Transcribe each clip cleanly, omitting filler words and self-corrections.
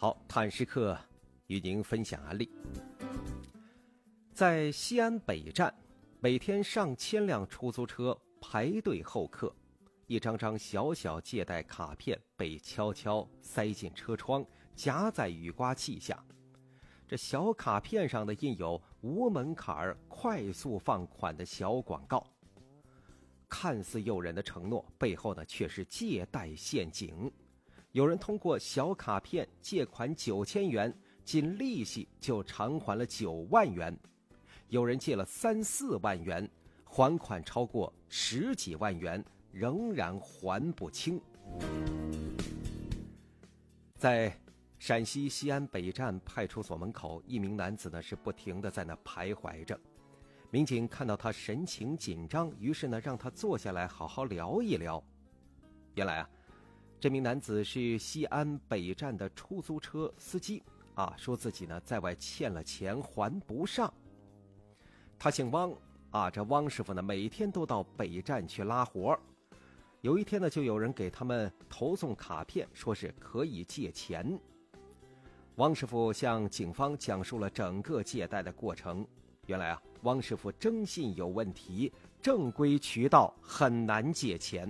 好，探时刻与您分享案例。在西安北站，每天上千辆出租车排队候客，一张张小小借贷卡片被悄悄塞进车窗，夹在雨刮器下。这小卡片上的印有无门槛快速放款的小广告，看似诱人的承诺，背后呢却是借贷陷阱。有人通过小卡片借款9000元，仅利息就偿还了9万元；有人借了3、4万元，还款超过10几万元，仍然还不清。在陕西西安北站派出所门口，一名男子呢是不停地在那徘徊着。民警看到他神情紧张，于是呢让他坐下来好好聊一聊。原来这名男子是西安北站的出租车司机说自己呢在外欠了钱还不上。他姓汪这汪师傅呢每天都到北站去拉活。有一天呢就有人给他们投送卡片，说是可以借钱。汪师傅向警方讲述了整个借贷的过程。原来汪师傅征信有问题，正规渠道很难借钱。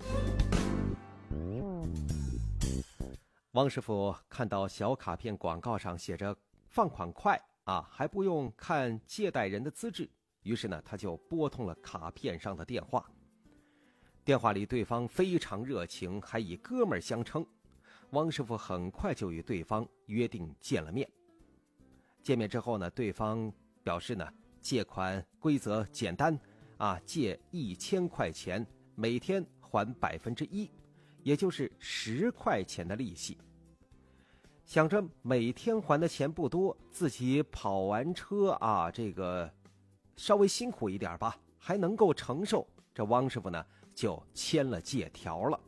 汪师傅看到小卡片广告上写着放款快还不用看借贷人的资质，于是呢他就拨通了卡片上的电话。电话里对方非常热情，还以哥们儿相称。汪师傅很快就与对方约定见了面。见面之后呢，对方表示呢借款规则简单借1000块钱，每天还1%，也就是10块钱的利息。想着每天还的钱不多，自己跑完车这个稍微辛苦一点吧，还能够承受，这汪师傅呢就签了借条了。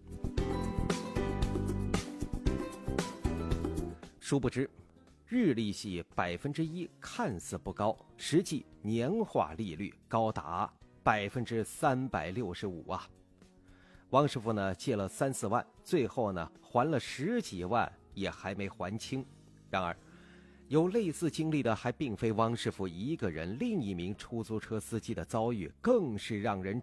殊不知日利息1%看似不高，实际年化利率高达365%。汪师傅呢借了3、4万，最后呢还了10几万，也还没还清。然而有类似经历的还并非汪师傅一个人，另一名出租车司机的遭遇更是让人